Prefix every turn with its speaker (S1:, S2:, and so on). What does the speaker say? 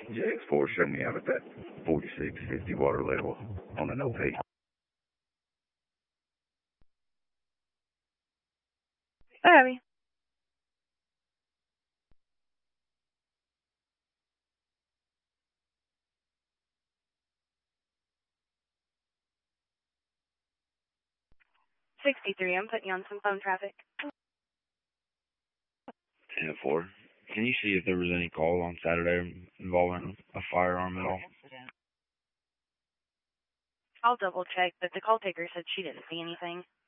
S1: JX4 showed me out at that 4650 water level on an OP.
S2: Abby. $63. I'm putting you on some phone traffic.
S3: 10-4. Can you see if there was any call on Saturday involving a firearm at all?
S2: I'll double check, but the call taker said she didn't see anything.